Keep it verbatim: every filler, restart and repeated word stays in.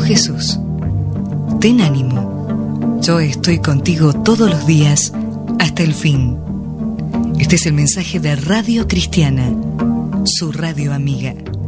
Jesús. Ten ánimo. Yo estoy contigo todos los días hasta el fin. Este es el mensaje de Radio Cristiana, su radio amiga.